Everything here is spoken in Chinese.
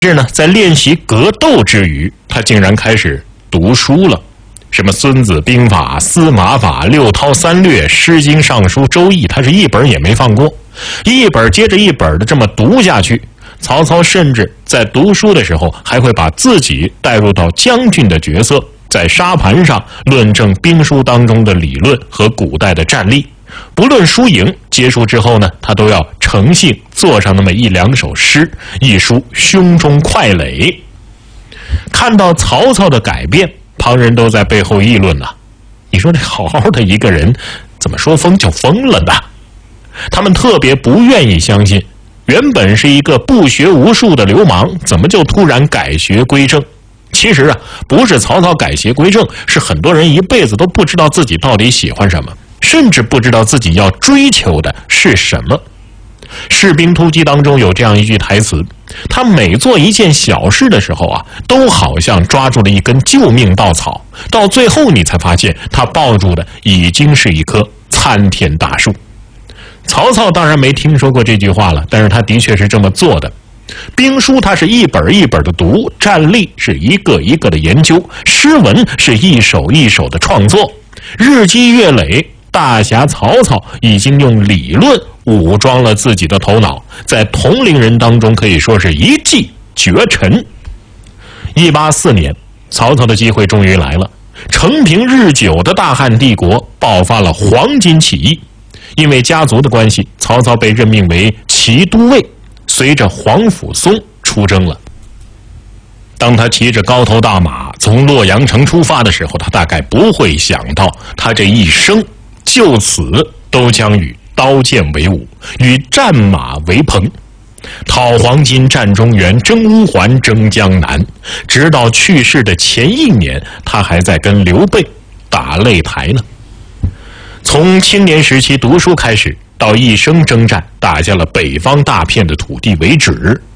是呢，在练习格斗之余，他竟然开始读书了。什么《孙子兵法》《司马法》《六韬三略》《诗经》《尚书》《周易》，他是一本也没放过，一本接着一本的这么读下去。曹操甚至在读书的时候，还会把自己带入到将军的角色，在沙盘上论证兵书当中的理论和古代的战例。不论输赢，结束之后呢，他都要诚信做上那么一两首诗，一抒胸中快垒。看到曹操的改变，旁人都在背后议论呐，你说这好好的一个人，怎么说疯就疯了呢？他们特别不愿意相信，原本是一个不学无术的流氓，怎么就突然改邪归正？其实啊，不是曹操改邪归正，是很多人一辈子都不知道自己到底喜欢什么，甚至不知道自己要追求的是什么。士兵突击当中有这样一句台词，他每做一件小事的时候啊，都好像抓住了一根救命稻草，到最后你才发现他抱住的已经是一棵参天大树。曹操当然没听说过这句话了，但是他的确是这么做的。兵书他是一本一本的读，战例是一个一个的研究，诗文是一首一首的创作，日积月累，大侠曹操已经用理论武装了自己的头脑，在同龄人当中可以说是一骑绝尘。184年，曹操的机会终于来了，承平日久的大汉帝国爆发了黄巾起义。因为家族的关系，曹操被任命为骑都尉，随着皇甫嵩出征了。当他骑着高头大马从洛阳城出发的时候，他大概不会想到，他这一生就此都将与刀剑为伍，与战马为朋，讨黄巾，战中原，征乌桓，征江南。直到去世的前1年，他还在跟刘备打擂台呢。从青年时期读书开始，到一生征战，打下了北方大片的土地为止，